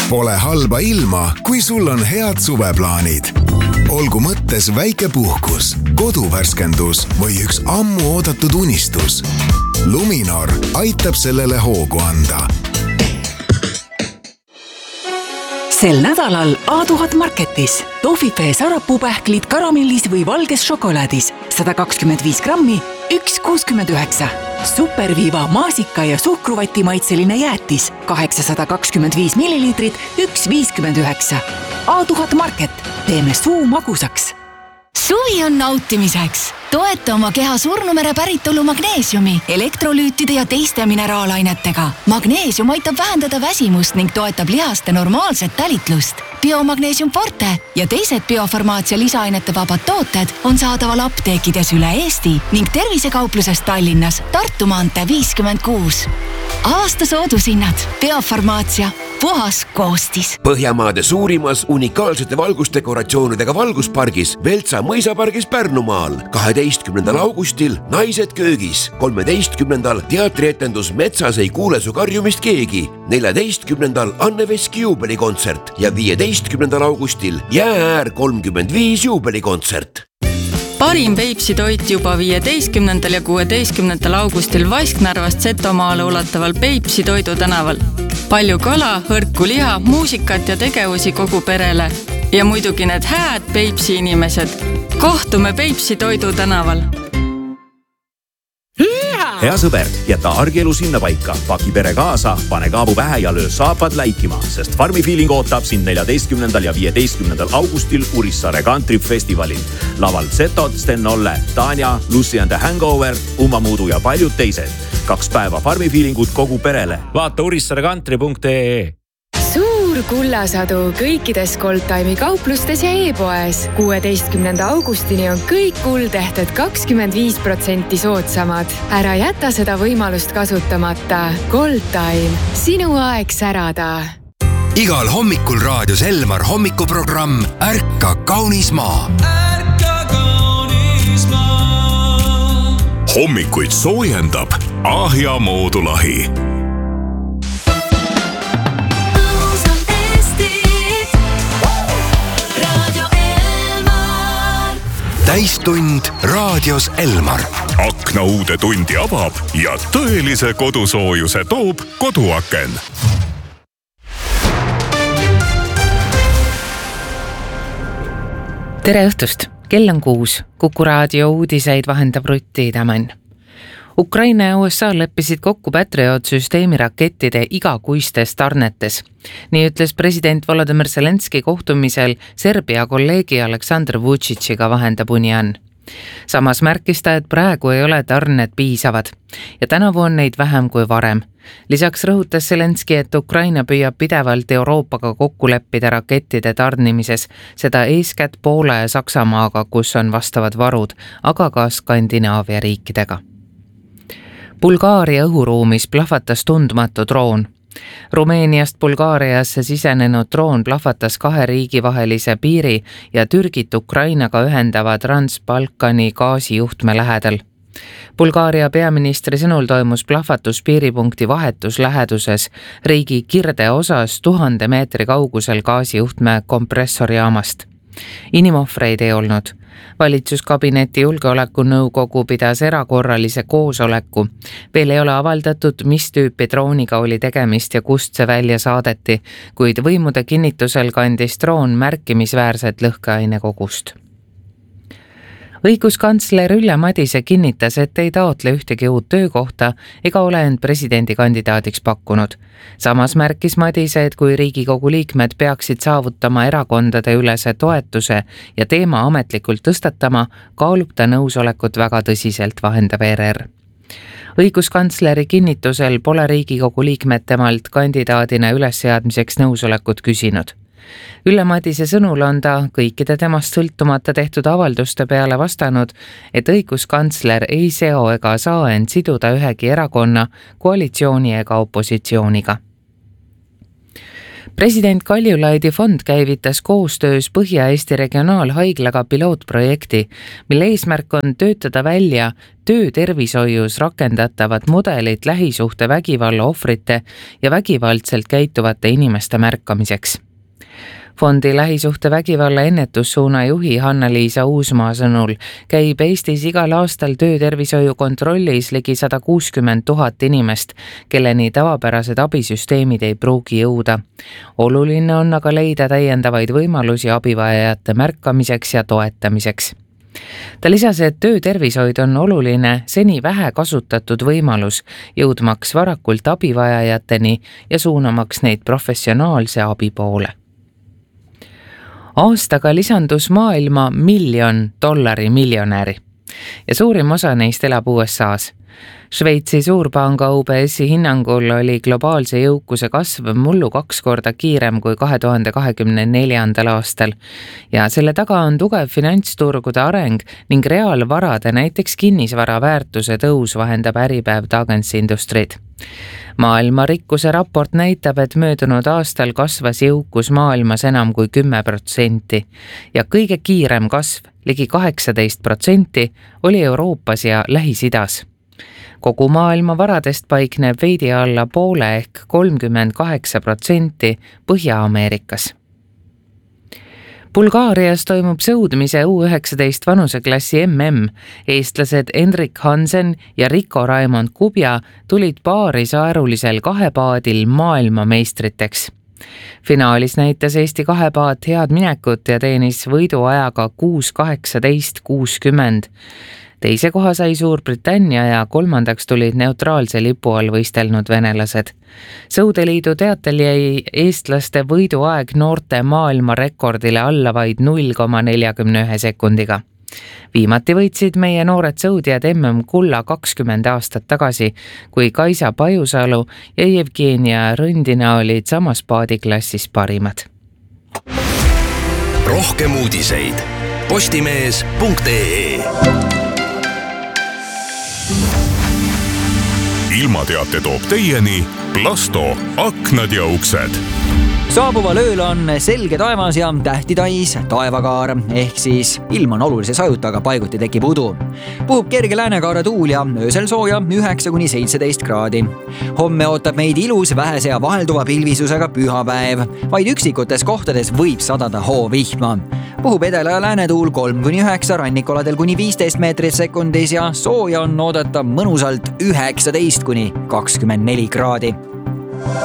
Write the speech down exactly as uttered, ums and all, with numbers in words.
Pole halba ilma, kui sul on head suveplaanid. Olgu mõttes väike puhkus, koduvärskendus või üks ammu oodatud unistus. Luminor aitab sellele hoogu anda. Sel nädalal A tuhat Marketis. Toffifee sarapupähklid karamellis või valges šokolaadis. sada kakskümmend viis grammi, üks kuuskümmend üheksa. Superviiva maasika ja suhkruvati maitseline jäätis. kaheksasada kakskümmend viis milliliitrit, üks viiskümmend üheksa. A tuhat Market. Teeme suu magusaks. Suvi on nautimiseks. Toeta oma keha surnumere päritolu magneesiumi, elektrolüütide ja teiste mineraalainetega. Magneesium aitab vähendada väsimust ning toetab lihaste normaalset tälitlust. Biomagneesium Forte ja teised biofarmaatsia lisaainete vabad tooted on saadaval apteekides üle Eesti ning tervisekaupluses Tallinnas Tartu maantee viiskümmend kuus. Aasta soodushinnad. Biofarmaatsia. Puhas koostis. Põhjamaade suurimas unikaalsete valgusdekoratsioonidega valguspargis Veltsa mõisapargis Pärnumaal. kaheteistkümnendal augustil Naised köögis. kolmeteistkümnendal teatrietendus Metsas ei kuule su karjumist keegi. neljateistkümnendal Anne Veski juubelikontsert ja viieteistkümnendal augustil Jäääär kolmkümmend viis juubelikontsert. Parim Peipsi toit juba viieteistkümnendal ja kuueteistkümnendal augustil Vasknarvast Setomaale ulataval Peipsi toidu tänaval. Palju kala, hõrku liha, muusikat ja tegevusi kogu perele. Ja muidugi need hääd Peipsi inimesed. Kohtume Peipsi toidu tänaval. Hea sõber, jäta argielu sinna paika. Paki pere kaasa, pane kaabu pähe ja löö saapad läikima, sest Farmi Feeling ootab sind neljateistkümnendal ja viieteistkümnendal augustil Urissaare Country Festivalil. Laval Zetod, Sten Olle, Tanja, Lucy and the Hangover, Uma Muudu ja paljud teised. Kaks päeva Farmi Feelingut kogu perele. Vaata urissaare country punkt ee. Suur kullasadu kõikides Goldtime'i kauplustes ja e-poes. kuueteistkümnenda augustini on kõik kuldehted kakskümmend viis protsenti soodsamad. Ära jäta seda võimalust kasutamata. Goldtime. Sinu aeg särada. Igal hommikul raadios Elmar hommikuprogramm Ärka kaunis maa. Ärka kaunis maa. Hommikuid soojendab Ahja moodulahi. Täistund raadios Elmar. Akna uude tundi avab ja tõelise kodusoojuse toob koduaken. Tere õhtust! Kell on kuus. Kuku raadio uudiseid vahendab Rutti Idamann. Ukraina ja U S A leppisid kokku Patriot-süsteemi rakettide igakuistes tarnetes. Nii ütles president Volodymyr Zelenski kohtumisel Serbia kolleegi Aleksandr Vučićiga, vahendab Unian. Samas märkis ta, et praegu ei ole tarned piisavad ja tänavu on neid vähem kui varem. Lisaks rõhutas Zelenski, et Ukraina püüab pidevalt Euroopaga kokku leppida rakettide tarnimises, seda eeskätt Poola ja Saksamaaga, kus on vastavad varud, aga ka Skandinaavia riikidega. Bulgaaria õhuruumis plahvatas tundmatu droon. Rumeeniast Bulgaariasse sisenenud droon plahvatas kahe riigi vahelise piiri ja Türgit Ukrainaga ühendava Trans-Balkani gaasijuhtme lähedal. Bulgaaria peaministri sõnul toimus plahvatus piiripunkti vahetus läheduses riigi kirde osas tuhande meetri kaugusel gaasijuhtme kompressorijaamast. Inimohvreid ei olnud. Valitsuskabineti julgeolekunõukogu pidas erakorralise koosoleku. Veel ei ole avaldatud, mis tüüpi drooniga oli tegemist ja kust see välja saadeti, kuid võimude kinnitusel kandis droon märkimisväärset lõhkeaine kogust. Õiguskantsler Ülle Madise kinnitas, et ei taotle ühtegi uut töökohta ega ole end presidendikandidaadiks pakkunud. Samas märkis Madise, et kui Riigikogu liikmed peaksid saavutama erakondade ülese toetuse ja teema ametlikult tõstatama, kaalub ta nõusolekut väga tõsiselt, vahendab E R R. Õiguskantsleri kinnitusel pole Riigikogu liikmed temalt kandidaadina ülesseadmiseks nõusolekut küsinud. Ülle Madise sõnul on ta kõikide temast sõltumata tehtud avalduste peale vastanud, et õiguskantsler ei seo ega saa end siduda ühegi erakonna, koalitsiooni ega opositsiooniga. President Kaljulaidi fond käivitas koostöös Põhja-Eesti regionaalhaiglaga pilootprojekti, mille eesmärk on töötada välja töötervishoius rakendatavad mudelid lähisuhte vägivalla ohvrite ja vägivaldselt käituvate inimeste märkamiseks. Fondi lähisuhte vägivalla ennetussuuna juhi Hanna-Liisa Uusmaa sõnul käib Eestis igal aastal töötervishoiu kontrollis ligi sada kuuskümmend tuhat inimest, kelleni tavapärased abisüsteemid ei pruugi jõuda. Oluline on aga leida täiendavaid võimalusi abivajajate märkamiseks ja toetamiseks. Ta lisas, et töötervishoid on oluline seni vähe kasutatud võimalus, jõudmaks varakult abivajajateni ja suunamaks neid professionaalse abi poole. Aastaga lisandus maailma miljon dollari miljonäri ja suurim osa neist elab U S A's. Šveitsi suurpanga U B S-i hinnangul oli globaalse jõukuse kasv mullu kaks korda kiirem kui kahe tuhande kahekümne neljandal aastal ja selle taga on tugev finantsturgude areng ning reaalvarade, näiteks kinnisvara väärtuse tõus vahendab Äripäev Dagens Industrid. Maailma rikkuse raport näitab, et möödunud aastal kasvas jõukus maailmas enam kui kümme protsenti ja kõige kiirem kasv, ligi kaheksateist protsenti, oli Euroopas ja Lähis-Idas. Kogu maailma varadest paikneb veidi alla poole ehk kolmkümmend kaheksa protsenti Põhja-Ameerikas. Bulgaarias toimub sõudmise U üheksateist vanuseklassi M M. Eestlased Henrik Hansen ja Rico Raimond Kubja tulid paari saarulisel kahepaadil maailmameistriteks. Finaalis näitas Eesti kahepaat head minekut ja teenis võiduajaga kuus kaheksateist kuuskümmend. Teise koha sai Suurbritannia ja kolmandaks tulid neutraalse lipu all võistelnud venelased. Sõudeliidu teatel jäi eestlaste võiduaeg noorte maailma rekordile alla vaid null koma nelikümmend üks sekundiga. Viimati võitsid meie noored sõudjad M M kulla kakskümmend aastat tagasi, kui Kaisa Pajusalu ja Jevgenia Rõndina olid samas paadiklassis parimad. Rohkem uudiseid postimees punkt ee. Ilmateate toob teieni Plasto aknad ja uksed. Saabuval ööl on selge taevas ja tähti täis taevakaar, ehk siis ilm on olulise sajuta, aga paiguti tekib udu. Puhub kerge läänekaare tuul ja öösel sooja üheksa kuni seitseteist kraadi. Homme ootab meid ilus vähese ja vahelduva pilvisusega pühapäev. Vaid üksikutes kohtades võib sadada hoovihma. Puhub edela ja läänetuul kolm kuni üheksa, rannikoladel kuni viisteist meetrit sekundis ja sooja on oodata mõnusalt üheksateist kuni kakskümmend neli kraadi.